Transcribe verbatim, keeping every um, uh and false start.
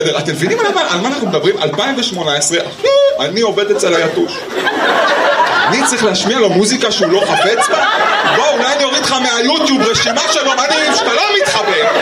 אתם מבינים על מה אנחנו מדברים? אלפיים ושמונה עשרה, אני עובד אצל היתוש. אני צריך להשמיע לו מוזיקה שהוא לא חפץ בה? בוא, אולי אני אוריד לך מהיוטיוב רשימה שלו, מה אני שאתה לא מתחבר.